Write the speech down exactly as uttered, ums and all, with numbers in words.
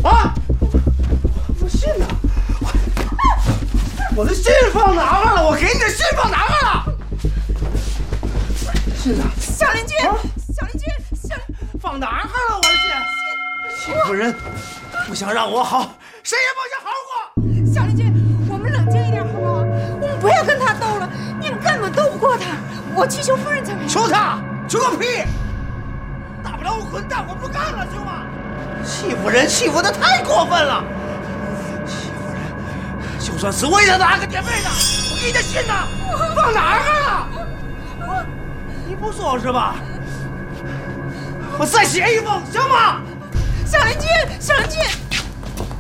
啊！我信呢，我的信放哪儿了？我给你的信放哪儿了？信呢？ 小邻居， 啊、 小邻居，小放哪儿了？我的信？戚夫人不想让我好，谁也不想好过。 小邻居，我们冷静一点好不好？我们不要跟他斗了，你们根本斗不过他。我去求夫人怎么样？ 求他？求个屁！大不了我滚蛋，我不干了，行吗？欺负人欺负的太过分了！欺负人，就算死我也得拿个垫背的。我给你的信呢？放哪儿了？你不说是吧？我再写一封，行吗？ 小邻居，小邻居。